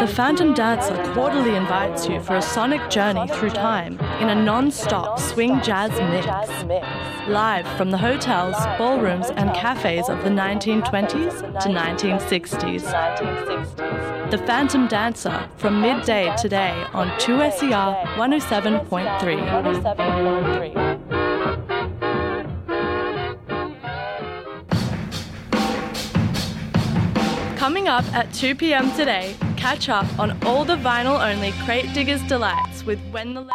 The Phantom Dancer quarterly invites you for a sonic journey through time in a non-stop swing jazz mix. Live from the hotels, ballrooms and cafes of the 1920s to 1960s. The Phantom Dancer from midday today on 2SER 107.3. Coming up at 2 p.m. today, catch up on all the vinyl-only Crate Diggers delights with When the...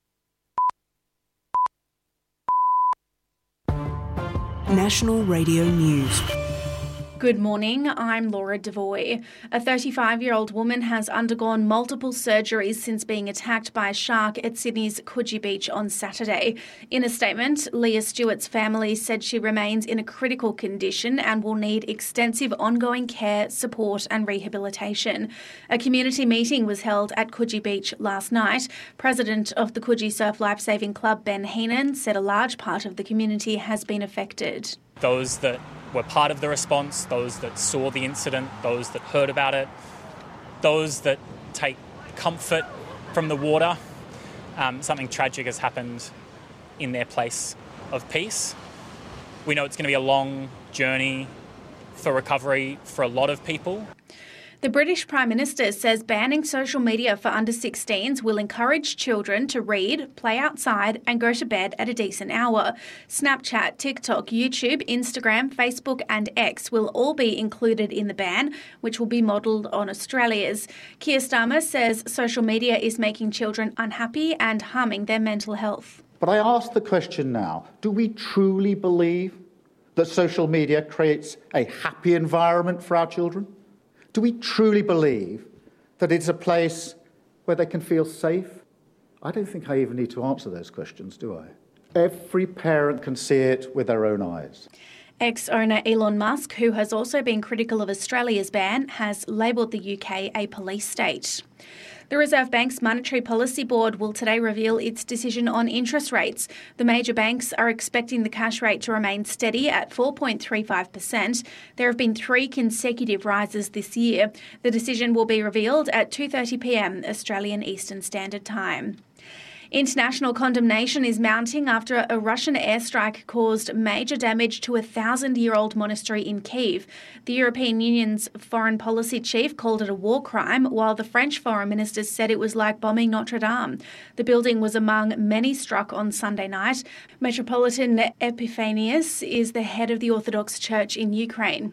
National Radio News. Good morning, I'm Laura Devoy. A 35-year-old woman has undergone multiple surgeries since being attacked by a shark at Sydney's Coogee Beach on Saturday. In a statement, Leah Stewart's family said she remains in a critical condition and will need extensive ongoing care, support and rehabilitation. A community meeting was held at Coogee Beach last night. President of the Coogee Surf Lifesaving Club, Ben Heenan, said a large part of the community has been affected. Those that were part of the response, those that saw the incident, those that heard about it, those that take comfort from the water. Something tragic has happened in their place of peace. We know it's going to be a long journey for recovery for a lot of people. The British Prime Minister says banning social media for under 16s will encourage children to read, play outside and go to bed at a decent hour. Snapchat, TikTok, YouTube, Instagram, Facebook and X will all be included in the ban, which will be modelled on Australia's. Keir Starmer says social media is making children unhappy and harming their mental health. But I ask the question now, do we truly believe that social media creates a happy environment for our children? Do we truly believe that it's a place where they can feel safe? I don't think I even need to answer those questions, do I? Every parent can see it with their own eyes. Ex-owner Elon Musk, who has also been critical of Australia's ban, has labelled the UK a police state. The Reserve Bank's Monetary Policy Board will today reveal its decision on interest rates. The major banks are expecting the cash rate to remain steady at 4.35%. There have been 3 consecutive rises this year. The decision will be revealed at 2:30 p.m. Australian Eastern Standard Time. International condemnation is mounting after a Russian airstrike caused major damage to a 1,000-year-old monastery in Kyiv. The European Union's foreign policy chief called it a war crime, while the French foreign minister said it was like bombing Notre Dame. The building was among many struck on Sunday night. Metropolitan Epiphanius is the head of the Orthodox Church in Ukraine.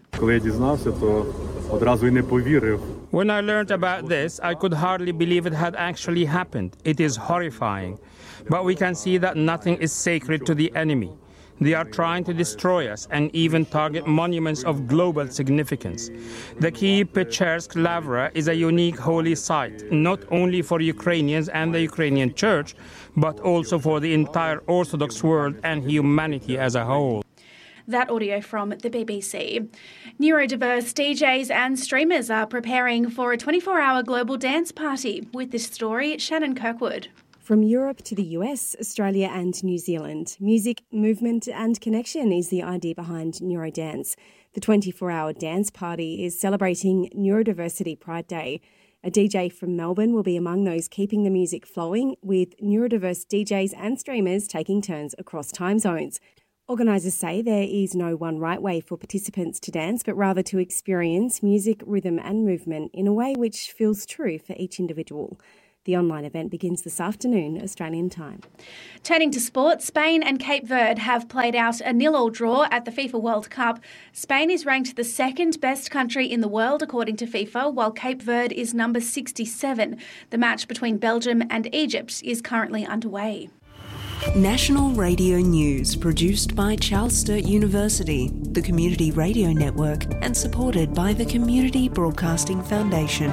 When I learned about this, I could hardly believe it had actually happened. It is horrifying. But we can see that nothing is sacred to the enemy. They are trying to destroy us and even target monuments of global significance. The Kyiv-Pechersk Lavra is a unique holy site, not only for Ukrainians and the Ukrainian Church, but also for the entire Orthodox world and humanity as a whole. That audio from the BBC. Neurodiverse DJs and streamers are preparing for a 24-hour global dance party. With this story, Shannon Kirkwood. From Europe to the US, Australia and New Zealand, music, movement and connection is the idea behind Neurodance. The 24-hour dance party is celebrating Neurodiversity Pride Day. A DJ from Melbourne will be among those keeping the music flowing, with neurodiverse DJs and streamers taking turns across time zones. Organisers say there is no one right way for participants to dance, but rather to experience music, rhythm and movement in a way which feels true for each individual. The online event begins this afternoon, Australian time. Turning to sport, Spain and Cape Verde have played out a 0-0 draw at the FIFA World Cup. Spain is ranked the second best country in the world according to FIFA, while Cape Verde is number 67. The match between Belgium and Egypt is currently underway. National Radio News, produced by Charles Sturt University, the Community Radio Network, and supported by the Community Broadcasting Foundation.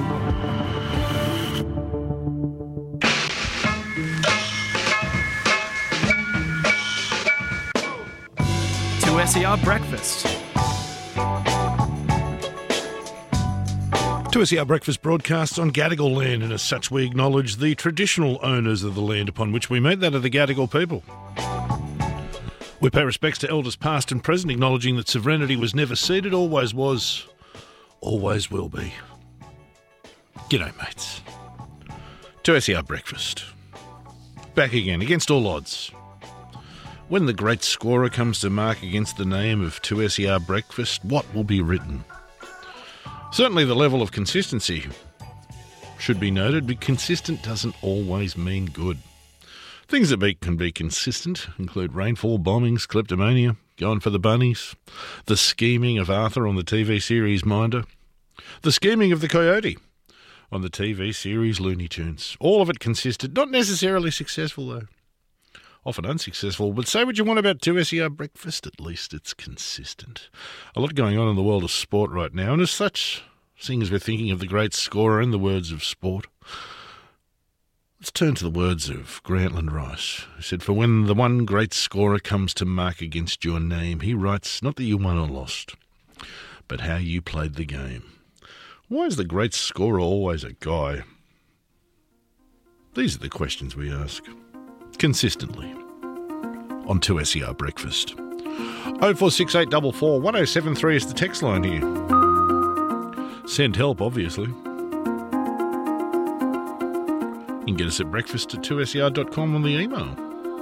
To SER Breakfast. 2SER Breakfast broadcasts on Gadigal land, and as such we acknowledge the traditional owners of the land upon which we meet, that of the Gadigal people. We pay respects to elders past and present, acknowledging that sovereignty was never ceded, always was, always will be. G'day, mates. 2SER Breakfast. Back again, against all odds. When the great scorer comes to mark against the name of 2SER Breakfast, what will be written? Certainly the level of consistency should be noted, but consistent doesn't always mean good. Things that can be consistent include rainfall, bombings, kleptomania, going for the bunnies, the scheming of Arthur on the TV series Minder, the scheming of the Coyote on the TV series Looney Tunes. All of it consistent, not necessarily successful though. Often unsuccessful, but say what you want about 2SER Breakfast, at least it's consistent. A lot going on in the world of sport right now, and as such, seeing as we're thinking of the great scorer and the words of sport, let's turn to the words of Grantland Rice, who said, "For when the one great scorer comes to mark against your name, he writes not that you won or lost, but how you played the game." Why is the great scorer always a guy? These are the questions we ask. Consistently. On 2SER Breakfast. 046844 1073 is the text line here. Send help, obviously. You can get us at breakfast@2ser.com on the email.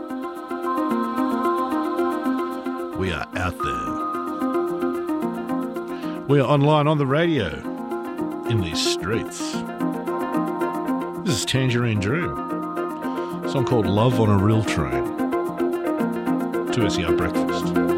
We are out there. We are online on the radio, in these streets. This is Tangerine Dream. A song called Love on a Real Train. 2SER Breakfast.